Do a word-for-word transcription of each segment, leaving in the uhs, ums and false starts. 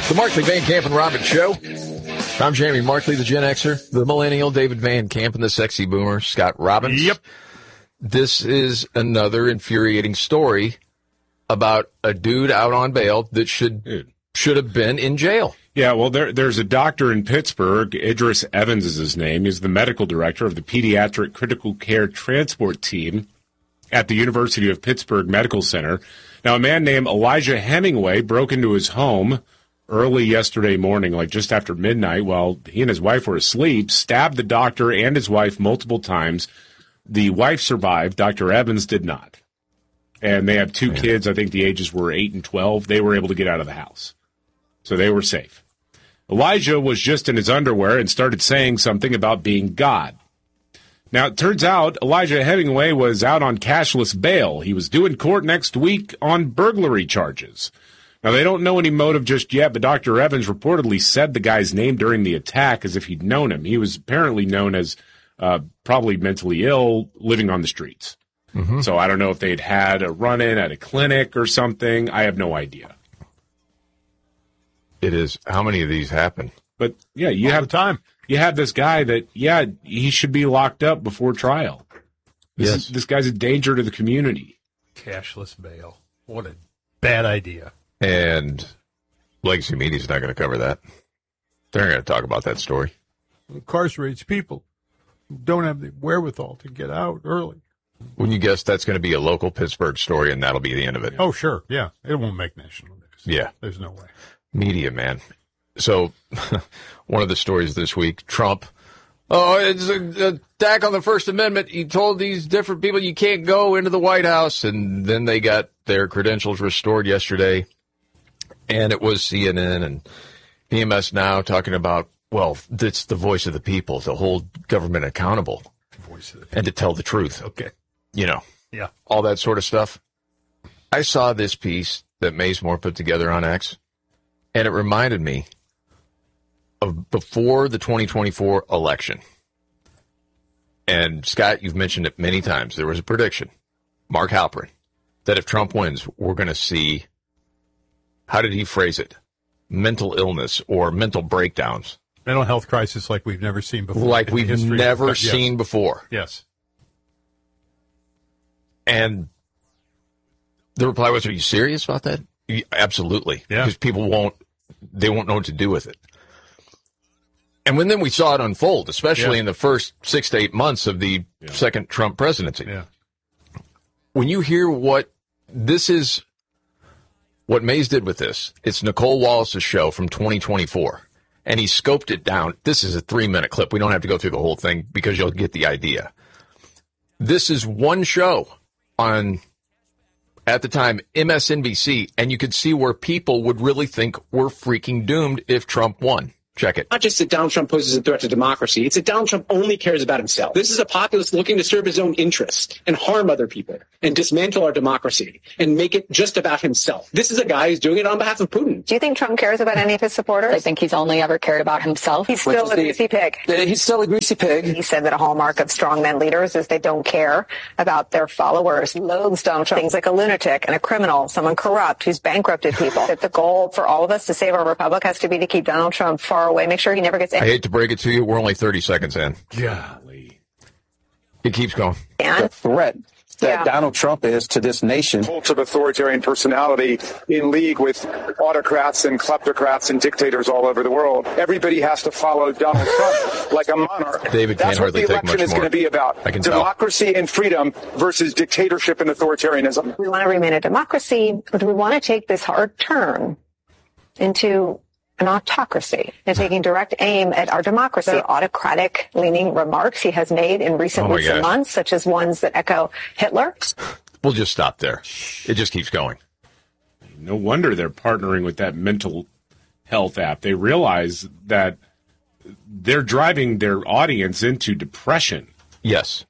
The Markley, Van Camp, and Robbins Show. I'm Jamie Markley, the Gen Xer, the Millennial, David Van Camp, and the Sexy Boomer, Scott Robbins. Yep. This is another infuriating story about a dude out on bail that should dude. should have been in jail. Yeah, well, there, there's a doctor in Pittsburgh, Idris Evans is his name. He's the medical director of the Pediatric Critical Care Transport Team at the University of Pittsburgh Medical Center. Now, a man named Elijah Hemingway broke into his home early yesterday morning, like just after midnight, while he and his wife were asleep, stabbed the doctor and his wife multiple times. The wife survived. Doctor Evans did not. And they have two Man. kids. I think the ages were eight and twelve. They were able to get out of the house. So they were safe. Elijah was just in his underwear and started saying something about being God. Now, it turns out Elijah Hemingway was out on cashless bail. He was due in court next week on burglary charges. Now, they don't know any motive just yet, but Doctor Evans reportedly said the guy's name during the attack as if he'd known him. He was apparently known as uh, probably mentally ill, living on the streets. Mm-hmm. So I don't know if they'd had a run-in at a clinic or something. I have no idea. It is. How many of these happen? But, yeah, you All have the time. You have this guy that, yeah, he should be locked up before trial. This, yes. is, this guy's a danger to the community. Cashless bail. What a bad idea. And legacy media's not going to cover that. They're not going to talk about that story. Incarcerates people who don't have the wherewithal to get out early. Wouldn't you guess that's going to be a local Pittsburgh story, and that'll be the end of it? Oh, sure. Yeah. It won't make national news. Yeah. There's no way. Media, man. So one of the stories this week, Trump, oh, it's an attack on the First Amendment. He told these different people you can't go into the White House, and then they got their credentials restored yesterday. And it was C N N and P M S Now talking about, well, it's the voice of the people to hold government accountable Voice of the and to tell the truth. Okay. You know, yeah, all that sort of stuff. I saw this piece that Mazemore put together on X, and it reminded me of before the twenty twenty-four election. And, Scott, you've mentioned it many times. There was a prediction, Mark Halperin, that if Trump wins, we're going to see, how did he phrase it? Mental illness or mental breakdowns. Mental health crisis like we've never seen before. Like we've never yes. seen before. Yes. And the reply was, are you serious about that? Absolutely. Yeah. Because people won't, they won't know what to do with it. And when then we saw it unfold, especially yeah. in the first six to eight months of the yeah. second Trump presidency. Yeah. When you hear what this is, what Mays did with this, it's Nicole Wallace's show from twenty twenty-four. And he scoped it down. This is a three-minute clip. We don't have to go through the whole thing because you'll get the idea. This is one show on, at the time, M S N B C, and you could see where people would really think we're freaking doomed if Trump won. Check it. Not just that Donald Trump poses a threat to democracy. It's that Donald Trump only cares about himself. This is a populist looking to serve his own interests and harm other people and dismantle our democracy and make it just about himself. This is a guy who's doing it on behalf of Putin. Do you think Trump cares about any of his supporters? I think he's only ever cared about himself. He's still a greasy pig. He's still a greasy pig. He said that a hallmark of strongman leaders is they don't care about their followers. Loathes Donald Trump. Things like a lunatic and a criminal, someone corrupt who's bankrupted people. That the goal for all of us to save our republic has to be to keep Donald Trump far away, make sure he never gets I hate to break it to you, we're only thirty seconds in. Golly. It keeps going. And the threat that yeah. Donald Trump is to this nation. Cult of authoritarian personality in league with autocrats and kleptocrats and dictators all over the world. Everybody has to follow Donald Trump like a monarch. David That's can't what the hardly take election much is more. going to be about. I can Democracy tell. and freedom versus dictatorship and authoritarianism. we want to remain a democracy, or do we want to take this hard turn into an autocracy and taking direct aim at our democracy? The autocratic leaning remarks he has made in recent Oh weeks and months, such as ones that echo Hitler. We'll just stop there. It just keeps going. No wonder they're partnering with that mental health app. They realize that they're driving their audience into depression. Yes.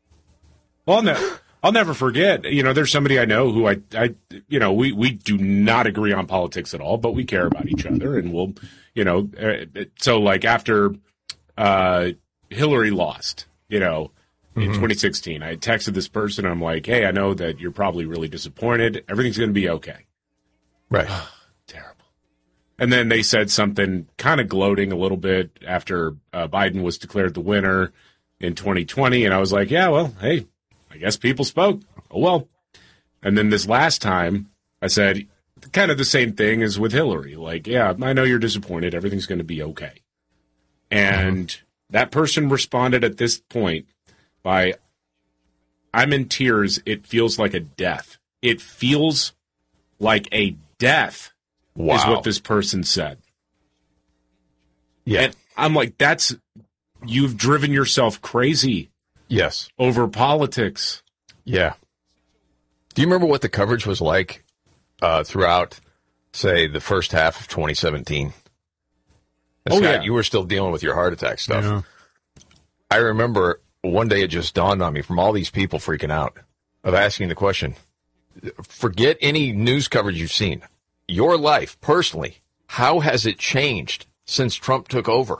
Well, no. I'll never forget, you know, there's somebody I know who I, I, you know, we, we do not agree on politics at all, but we care about each other. And we'll, you know, uh, so like after uh, Hillary lost, you know, in mm-hmm. twenty sixteen, I texted this person. I'm like, hey, I know that you're probably really disappointed. Everything's going to be okay. Right. Terrible. And then they said something kind of gloating a little bit after uh, Biden was declared the winner in twenty twenty. And I was like, yeah, well, hey, I guess people spoke. Oh, well. And then this last time I said kind of the same thing as with Hillary. Like, yeah, I know you're disappointed. Everything's going to be okay. And mm-hmm. that person responded at this point by, I'm in tears. It feels like a death. It feels like a death. Wow. Is what this person said. Yeah. And I'm like, that's, you've driven yourself crazy. Yes. Over politics. Yeah. Do you remember what the coverage was like uh, throughout, say, the first half of twenty seventeen? Oh, Scott, yeah. You were still dealing with your heart attack stuff. Yeah. I remember one day it just dawned on me from all these people freaking out of asking the question, forget any news coverage you've seen. Your life, personally, how has it changed since Trump took over?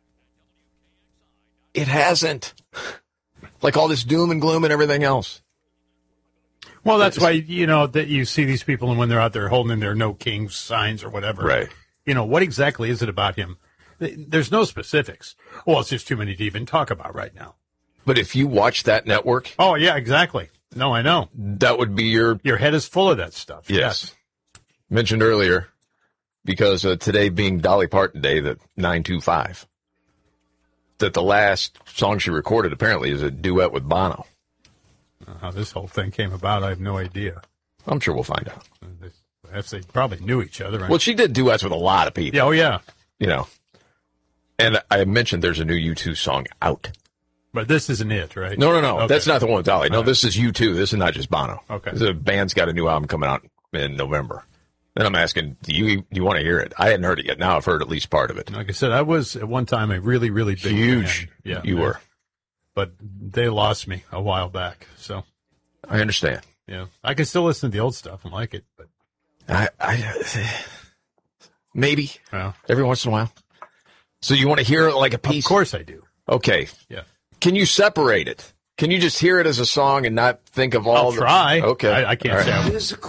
It hasn't. Like all this doom and gloom and everything else. Well, that's why, you know, that you see these people and when they're out there holding in their no kings signs or whatever. Right. You know, what exactly is it about him? There's no specifics. Well, it's just too many to even talk about right now. But if you watch that network. Oh, yeah, exactly. No, I know. That would be your. Your head is full of that stuff. Yes. yes. Mentioned earlier, because uh, today being Dolly Parton Day, the nine two five, that the last song she recorded apparently is a duet with Bono. How this whole thing came about, I have no idea. I'm sure we'll find out. If they probably knew each other. Right? Well, she did duets with a lot of people. Yeah, oh, yeah. You know. And I mentioned there's a new U two song out. But this isn't it, right? No, no, no. Okay. That's not the one with Dolly. No, All right. This is U two. This is not just Bono. Okay. The band's got a new album coming out in November. Then I'm asking, do you do you want to hear it? I hadn't heard it yet. Now I've heard at least part of it. Like I said, I was at one time a really, really big Huge. fan. Yeah, you yeah. were. But they lost me a while back. So I understand. Yeah, I can still listen to the old stuff and like it, but I, I maybe well, every once in a while. So you want to hear it like a piece? Of course I do. Okay. Yeah. Can you separate it? Can you just hear it as a song and not think of all I'll the... try. Okay. I, I can't All say right. I